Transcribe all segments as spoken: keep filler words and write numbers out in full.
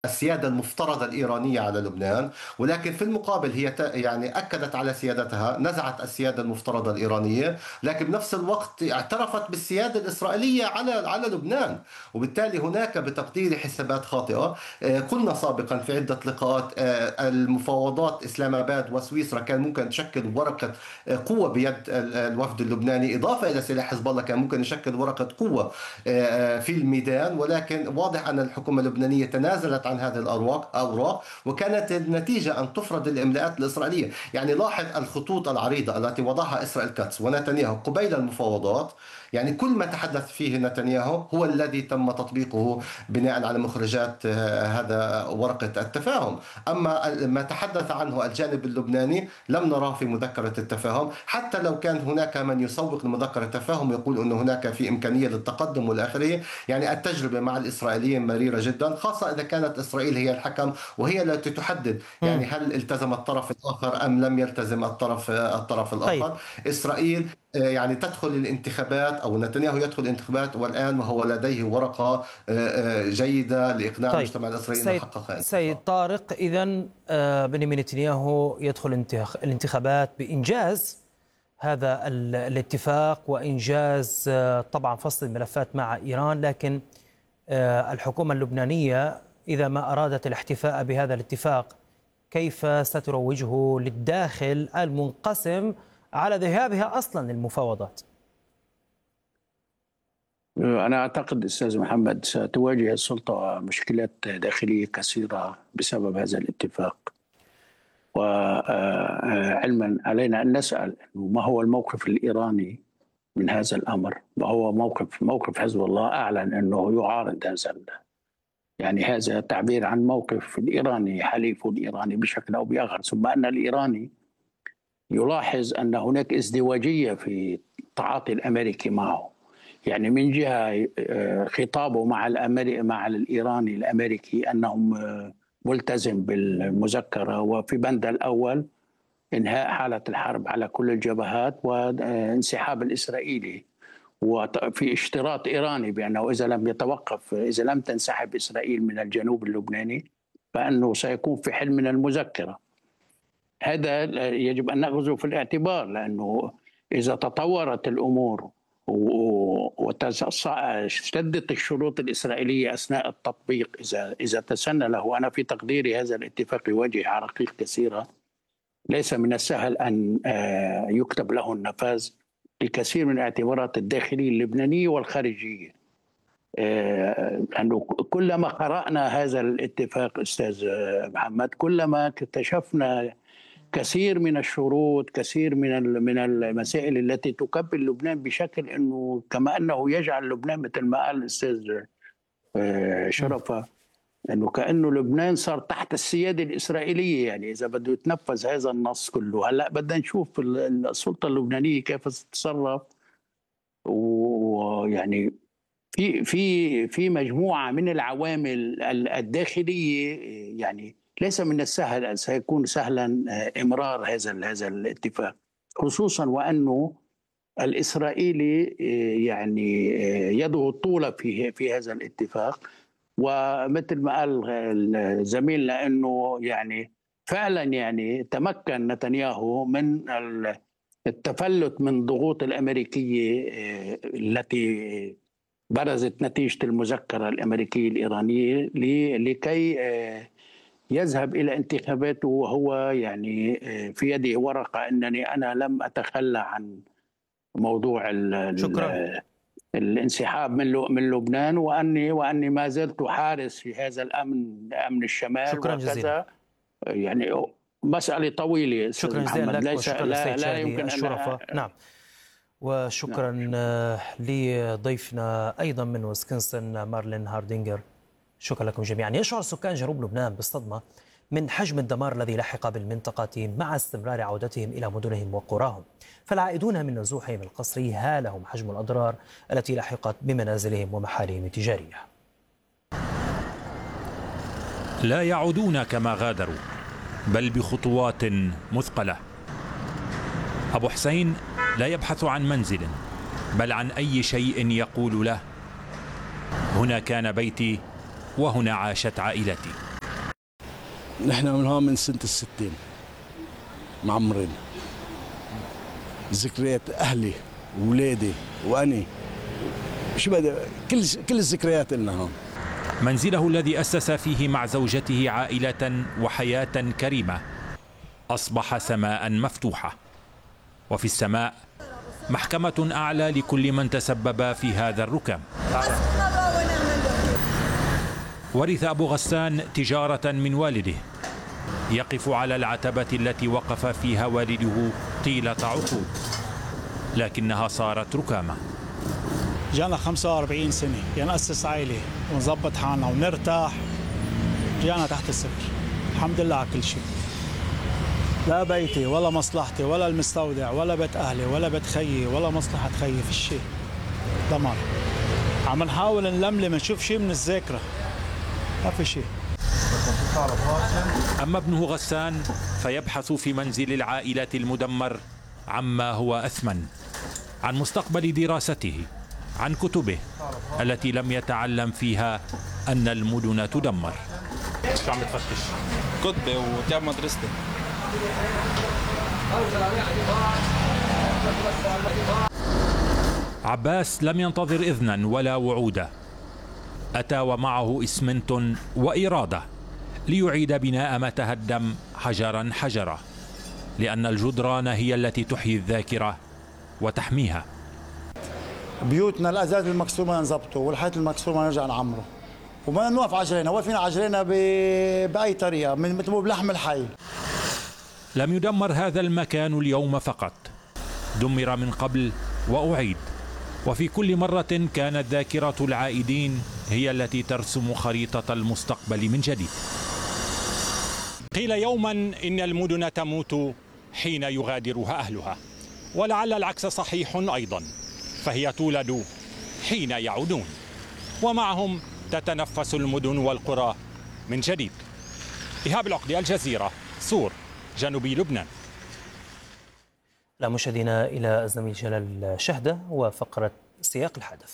السيادة المفترضة الإيرانية على لبنان، ولكن في المقابل هي ت- يعني أكدت على سيادتها، نزعت السيادة المفترضة الإيرانية، لكن بنفس الوقت اعترفت بالسيادة الإسرائيلية على على لبنان. وبالتالي هناك بتقديري حسابات خاطئة. آه، قلنا سابقا في عدة لقاءات، آه، المفاوضات إسلام آباد وسويسرا كان ممكن تشكل ورقة آه، قوة بيد ال- الوفد اللبناني، إضافة إلى سلاح حزب الله كان ممكن يشكل ورقة قوة آه، في الميدان. ولكن واضح أن الحكومة اللبنانية تنازلت عن هذه الأوراق أوراق وكانت النتيجة أن تفرض الإملاءات الإسرائيلية. يعني لاحظ الخطوط العريضة التي وضعها إسرائيل كاتس ونتنياهو قبيل المفاوضات. يعني كل ما تحدث فيه نتنياهو هو الذي تم تطبيقه بناء على مخرجات آه، هذا ورقة التفاهم. أما ما تحدث عنه الجانب اللبناني لم نراه في مذكرة التفاهم، حتى لو كان هناك من يسوق لمذكرة التفاهم يقول أن هناك في إمكانية للتقدم والآخرين. يعني التجربة مع الإسرائيليين مريرة جدا، خاصة إذا كانت إسرائيل هي الحكم وهي التي تحدد يعني مم. هل التزم الطرف الآخر أم لم يلتزم الطرف الطرف طيب. الآخر. إسرائيل آه، يعني تدخل الانتخابات، أو نتنياهو يدخل الانتخابات والآن وهو لديه ورقة آه، آه، جيدة لإقناع طيب المجتمع الإسرائيلي أنه سيد حقق سيد انتصار. طارق، إذن آه، بنيامين نتنياهو يدخل انتخ- الانتخابات بإنجاز هذا ال- الاتفاق وإنجاز آه، طبعا فصل الملفات مع إيران، لكن آه، الحكومة اللبنانية إذا ما أرادت الاحتفاء بهذا الاتفاق كيف ستروجه للداخل المنقسم على ذهابها أصلا للمفاوضات؟ أنا أعتقد أستاذ محمد ستواجه السلطة مشكلات داخلية كثيرة بسبب هذا الاتفاق. وعلما علينا أن نسأل ما هو الموقف الإيراني من هذا الأمر، وهو موقف موقف حزب الله أعلن أنه يعارض هذا، يعني هذا تعبير عن موقف الإيراني، حليفه الإيراني بشكل أو بآخر. ثم أن الإيراني يلاحظ أن هناك ازدواجية في التعاطي الأمريكي معه. يعني من جهة آه، خطابه مع الأمريكي مع الإيراني الأمريكي أنهم آه، ملتزم بالمذكرة، وفي بند الأول إنهاء حالة الحرب على كل الجبهات وانسحاب الإسرائيلي، وفي اشتراط إيراني بأنه إذا لم يتوقف إذا لم تنسحب إسرائيل من الجنوب اللبناني فأنه سيكون في حل من المذكرة. هذا يجب أن نأخذه في الاعتبار، لأنه إذا تطورت الأمور واشتدت الشروط الإسرائيلية أثناء التطبيق، إذا إذا تسنى له، أنا في تقديري هذا الاتفاق يواجه عراقيل كثيرة. ليس من السهل أن يكتب له النفاذ لكثير من الاعتبارات الداخلية اللبنانية والخارجية. لأنه كلما قرأنا هذا الاتفاق أستاذ محمد كلما اكتشفنا كثير من الشروط، كثير من من المسائل التي تكبل لبنان بشكل انه كما انه يجعل لبنان مثل ما قال الاستاذ شرفه انه كانه لبنان صار تحت السياده الاسرائيليه. يعني اذا بده يتنفذ هذا النص كله، هلا بدنا نشوف السلطه اللبنانيه كيف تتصرف. ويعني في في في مجموعه من العوامل الداخليه، يعني ليس من السهل أن سيكون سهلا إمرار هذا هذا الاتفاق، خصوصا وأنه الإسرائيلي يعني يده طولة في في هذا الاتفاق. ومثل ما قال زميلنا أنه يعني فعلا يعني تمكن نتنياهو من التفلت من ضغوط الأمريكية التي برزت نتيجة المذكرة الأمريكية الإيرانية لكي يذهب إلى انتخاباته وهو يعني في يده ورقة أنني أنا لم أتخلى عن موضوع ال شكرا. ال الانسحاب من من لبنان، وأني وأني ما زلت حارس في هذا الأمن، أمن الشمال شكرا جزيلا. وكذا. يعني مسألة طويلة أستاذ شكرا جزيلا محمد، لك ليس وشكرا للسيد لا لا شادي يمكن أن. الشرفة. نعم. نعم وشكرا شكرا. لضيفنا أيضا من ويسكنسن مارلين هاردينجر. شكرا لكم جميعا. يشعر سكان جنوب لبنان بالصدمة من حجم الدمار الذي لحق بالمنطقة مع استمرار عودتهم إلى مدنهم وقراهم، فالعائدون من نزوحهم القسري هالهم حجم الأضرار التي لحقت بمنازلهم ومحالهم التجارية. لا يعودون كما غادروا، بل بخطوات مثقلة. أبو حسين لا يبحث عن منزل، بل عن أي شيء يقول له: هنا كان بيتي، وهنا عاشت عائلتي. نحن من هون من سنة الستين معمرين. ذكريات أهلي وولادي وأني شو بدي كل كل الذكريات لنا هون. منزله الذي أسس فيه مع زوجته عائلة وحياة كريمة أصبح سماء مفتوحة، وفي السماء محكمة أعلى لكل من تسبب في هذا الركام. ورث أبو غسان تجارة من والده، يقف على العتبة التي وقف فيها والده طيلة عقود، لكنها صارت ركامة. جانا خمسة وأربعين سنة نأسس عائلة ونظبط حالنا ونرتاح، جانا تحت الصفر. الحمد لله على كل شيء، لا بيتي ولا مصلحتي ولا المستودع ولا بيت أهلي ولا بيت خيي ولا مصلحة خيي، في شيء دمار. عم نحاول نلملم نشوف شيء من الذاكرة، ما في شيء. أما ابنه غسان فيبحث في منزل العائلة المدمر عما هو أثمن، عن مستقبل دراسته، عن كتبه التي لم يتعلم فيها أن المدن تدمر. شو عم تفتش؟ كتبي وكتاب مدرستي. عباس لم ينتظر إذنا ولا وعودا، أتى ومعه إسمنت وإرادة ليعيد بناء ما تهدم حجرا حجرا، لأن الجدران هي التي تحيي الذاكرة وتحميها. بيوتنا الأزاز المكسومة نظبطه والحيط المكسومة نرجع نعمره، وما نوقف عجلنا، واقفين عجلنا ب... بأي طريقة مثل بلحم الحي. لم يدمر هذا المكان اليوم فقط، دمر من قبل وأعيد، وفي كل مرة كانت ذاكرة العائدين هي التي ترسم خريطة المستقبل من جديد. قيل يوما إن المدن تموت حين يغادرها أهلها، ولعل العكس صحيح أيضا، فهي تولد حين يعودون، ومعهم تتنفس المدن والقرى من جديد. إيهاب العقدي، الجزيرة، صور، جنوبي لبنان. لا مشاهدينا إلى الزميل جلال شهدة وفقرة سياق الحدث.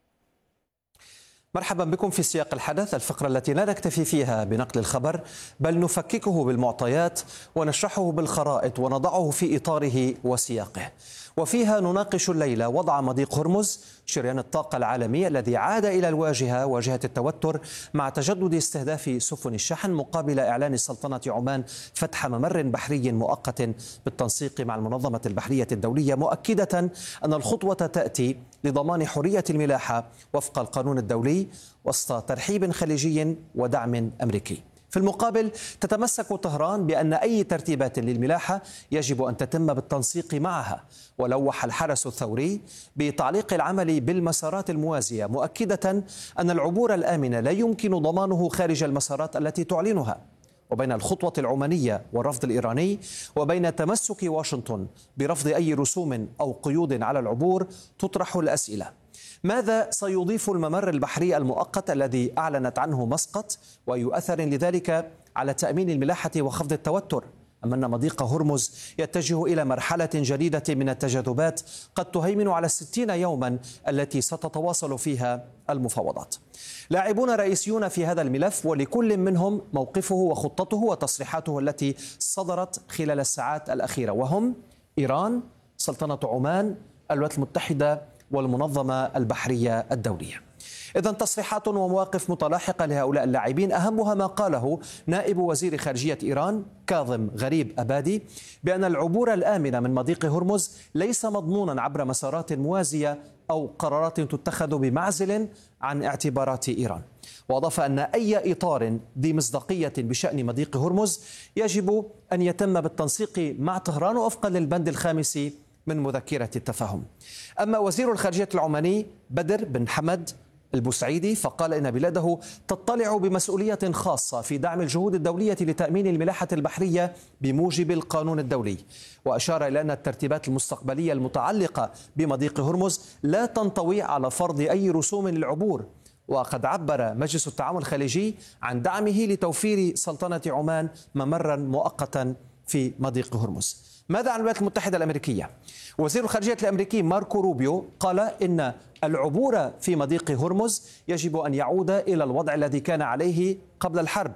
مرحبا بكم في سياق الحدث، الفقرة التي لا نكتفي فيها بنقل الخبر بل نفككه بالمعطيات ونشرحه بالخرائط ونضعه في إطاره وسياقه، وفيها نناقش الليلة وضع مضيق هرمز، شريان الطاقة العالمي الذي عاد إلى الواجهة، واجهة التوتر مع تجدد استهداف سفن الشحن مقابل إعلان سلطنة عمان فتح ممر بحري مؤقت بالتنسيق مع المنظمة البحرية الدولية، مؤكدة أن الخطوة تأتي لضمان حرية الملاحة وفق القانون الدولي وسط ترحيب خليجي ودعم أمريكي. في المقابل تتمسك طهران بأن أي ترتيبات للملاحة يجب أن تتم بالتنسيق معها، ولوح الحرس الثوري بتعليق العمل بالمسارات الموازية، مؤكدة أن العبور الآمن لا يمكن ضمانه خارج المسارات التي تعلنها. وبين الخطوة العمانية والرفض الإيراني وبين تمسك واشنطن برفض أي رسوم أو قيود على العبور تطرح الأسئلة: ماذا سيضيف الممر البحري المؤقت الذي أعلنت عنه مسقط، وأي أثر لذلك على تأمين الملاحة وخفض التوتر؟ أم أن مضيق هرمز يتجه إلى مرحلة جديدة من التجاذبات قد تهيمن على الستين يوما التي ستتواصل فيها المفاوضات؟ لاعبون رئيسيون في هذا الملف، ولكل منهم موقفه وخطته وتصريحاته التي صدرت خلال الساعات الأخيرة، وهم إيران، سلطنة عمان، الولايات المتحدة والمنظمة البحرية الدولية. إذن تصريحات ومواقف متلاحقة لهؤلاء اللاعبين، أهمها ما قاله نائب وزير خارجية إيران كاظم غريب أبادي بأن العبور الآمن من مضيق هرمز ليس مضمونا عبر مسارات موازية أو قرارات تتخذ بمعزل عن اعتبارات إيران. وأضاف أن أي إطار ذي مصداقية بشأن مضيق هرمز يجب أن يتم بالتنسيق مع طهران وفقا للبند الخامس من مذكرة التفاهم. أما وزير الخارجية العماني بدر بن حمد البوسعيدي فقال إن بلاده تطلع بمسؤولية خاصة في دعم الجهود الدولية لتأمين الملاحة البحرية بموجب القانون الدولي، وأشار إلى أن الترتيبات المستقبلية المتعلقة بمضيق هرمز لا تنطوي على فرض أي رسوم للعبور. وقد عبر مجلس التعاون الخليجي عن دعمه لتوفير سلطنة عمان ممرا مؤقتا في مضيق هرمز. ماذا عن الولايات المتحدة الأمريكية؟ وزير الخارجية الأمريكي ماركو روبيو قال إن العبور في مضيق هرمز يجب أن يعود إلى الوضع الذي كان عليه قبل الحرب،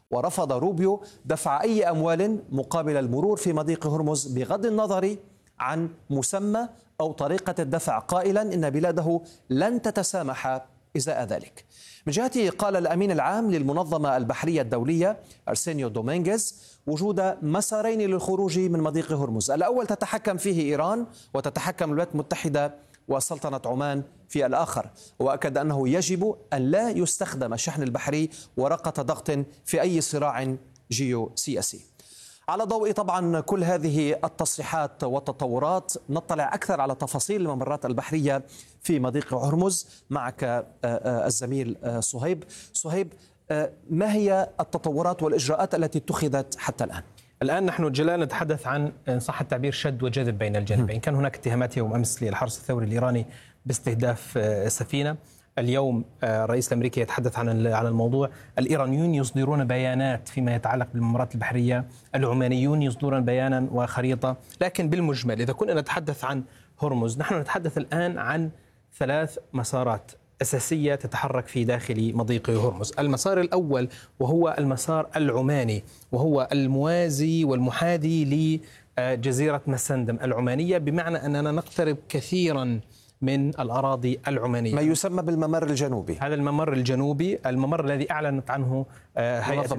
ورفض روبيو دفع أي أموال مقابل المرور في مضيق هرمز بغض النظر عن مسمى أو طريقة الدفع، قائلا إن بلاده لن تتسامح إزاء ذلك. من جهته قال الأمين العام للمنظمة البحرية الدولية أرسينيو دومينغيز وجود مسارين للخروج من مضيق هرمز، الأول تتحكم فيه إيران وتتحكم الولايات المتحدة وسلطنة عمان في الآخر، وأكد أنه يجب أن لا يستخدم الشحن البحري ورقة ضغط في أي صراع جيوسياسي. على ضوء طبعا كل هذه التصريحات والتطورات نطلع أكثر على تفاصيل الممرات البحرية في مضيق هرمز معك الزميل صهيب. صهيب، ما هي التطورات والإجراءات التي اتخذت حتى الآن؟ الآن نحن جلال نتحدث عن إن صح التعبير شد وجذب بين الجانبين. كان هناك اتهامات يوم أمس للحرس الثوري الإيراني باستهداف سفينة. اليوم الرئيس الأمريكي يتحدث عن عن الموضوع. الإيرانيون يصدرون بيانات فيما يتعلق بالممرات البحرية، العمانيون يصدرون بيانا وخريطة. لكن بالمجمل إذا كنا نتحدث عن هرمز، نحن نتحدث الآن عن ثلاث مسارات أساسية تتحرك في داخل مضيق هرمز. المسار الأول وهو المسار العماني، وهو الموازي والمحاذي لجزيرة مسندم العمانية، بمعنى أننا نقترب كثيرا من الأراضي العمانية، ما يسمى بالممر الجنوبي. هذا الممر الجنوبي، الممر الذي أعلنت عنه هيئة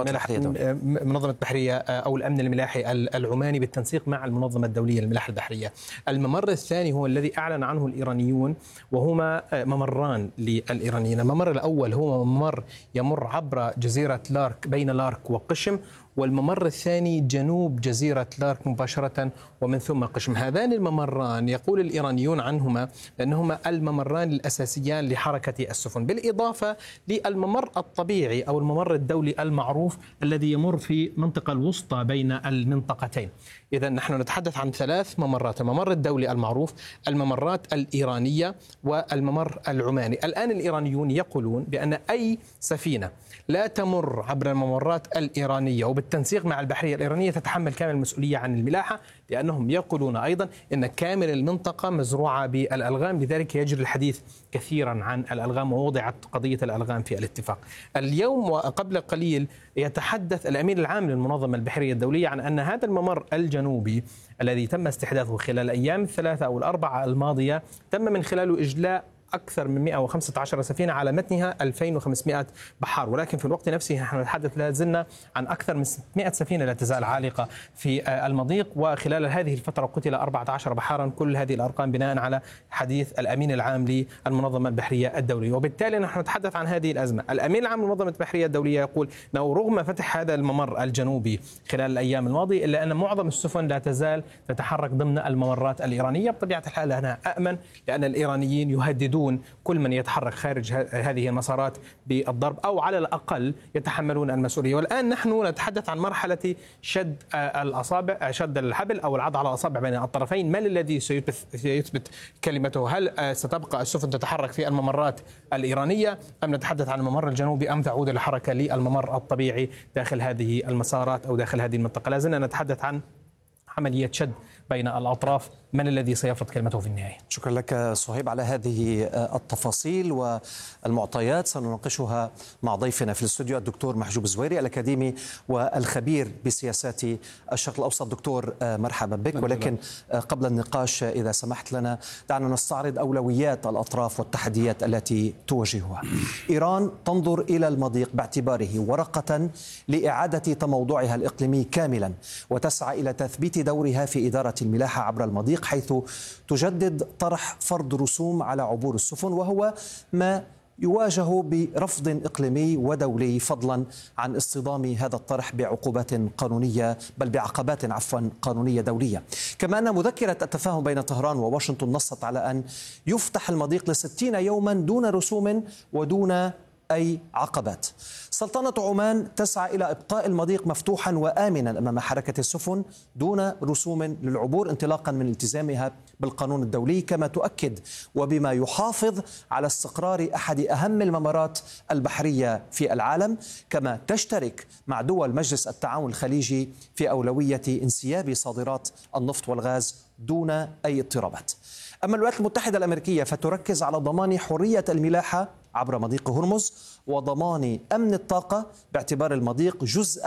منظمة البحرية أو الأمن الملاحي العماني بالتنسيق مع المنظمة الدولية للملاحة البحرية. الممر الثاني هو الذي أعلن عنه الإيرانيون، وهما ممران للإيرانيين. الممر الأول هو ممر يمر عبر جزيرة لارك بين لارك وقشم، والممر الثاني جنوب جزيرة لارك مباشرة ومن ثم قشم. هذان الممران يقول الإيرانيون عنهما أنهما الممران الأساسيان لحركة السفن، بالإضافة للممر الطبيعي أو الممر الدولي المعروف الذي يمر في منطقة الوسطى بين المنطقتين. إذا نحن نتحدث عن ثلاث ممرات: الممر الدولي المعروف، الممرات الإيرانية، والممر العماني. الآن الإيرانيون يقولون بأن أي سفينة لا تمر عبر الممرات الإيرانية وبالتنسيق مع البحرية الإيرانية تتحمل كامل المسؤولية عن الملاحة، لأنهم يقولون أيضا أن كامل المنطقة مزروعة بالألغام، لذلك يجري الحديث كثيرا عن الألغام، ووضعت قضية الألغام في الاتفاق. اليوم وقبل قليل يتحدث الأمين العام للمنظمة البحرية الدولية عن أن هذا الممر الجنوبي الذي تم استحداثه خلال الأيام الثلاثة أو الأربعة الماضية تم من خلاله إجلاء أكثر من مئة وخمسة عشر سفينة على متنها ألفين وخمسمئة بحار، ولكن في الوقت نفسه نحن نتحدث لا زلنا عن أكثر من ستمئة سفينة لا تزال عالقة في المضيق، وخلال هذه الفترة قتل أربعة عشر بحارا. كل هذه الأرقام بناء على حديث الأمين العام للمنظمة البحرية الدولية، وبالتالي نحن نتحدث عن هذه الأزمة. الأمين العام للمنظمة البحرية الدولية يقول أنه رغم فتح هذا الممر الجنوبي خلال الأيام الماضية إلا أن معظم السفن لا تزال تتحرك ضمن الممرات الإيرانية. بطبيعة الحال أنا أأمن، لأن الإيرانيين يهددون كل من يتحرك خارج هذه المسارات بالضرب أو على الأقل يتحملون المسؤولية. والآن نحن نتحدث عن مرحلة شد الأصابع، شد الحبل أو العض على الأصابع بين الطرفين. من الذي سيثبت كلمته؟ هل ستبقى السفن تتحرك في الممرات الإيرانية أم نتحدث عن الممر الجنوبي أم تعود الحركة للممر الطبيعي داخل هذه المسارات أو داخل هذه المنطقة؟ لازلنا نتحدث عن عملية شد بين الأطراف. من الذي سيفرض كلمته في النهاية؟ شكرا لك صهيب على هذه التفاصيل والمعطيات، سنناقشها مع ضيفنا في الاستوديو الدكتور محجوب الزويري الأكاديمي والخبير بسياسات الشرق الأوسط. دكتور مرحبا بك. ولكن قبل النقاش إذا سمحت لنا دعنا نستعرض أولويات الأطراف والتحديات التي تواجهها. إيران تنظر إلى المضيق باعتباره ورقة لإعادة تموضعها الإقليمي كاملا، وتسعى إلى تثبيت دورها في إدارة الملاحة عبر المضيق، حيث تجدد طرح فرض رسوم على عبور السفن، وهو ما يواجه برفض إقليمي ودولي، فضلا عن اصطدام هذا الطرح بعقوبات قانونية بل بعقبات عفوا قانونية دولية. كما أن مذكرة التفاهم بين طهران وواشنطن نصت على أن يفتح المضيق لستين يوما دون رسوم ودون أي عقبات. سلطنة عمان تسعى إلى إبقاء المضيق مفتوحا وآمنا أمام حركة السفن دون رسوم للعبور، انطلاقا من التزامها بالقانون الدولي، كما تؤكد وبما يحافظ على استقرار أحد أهم الممرات البحرية في العالم، كما تشترك مع دول مجلس التعاون الخليجي في أولوية انسياب صادرات النفط والغاز دون أي اضطرابات. أما الولايات المتحدة الأمريكية فتركز على ضمان حرية الملاحة عبر مضيق هرمز وضمان أمن الطاقة باعتبار المضيق جزء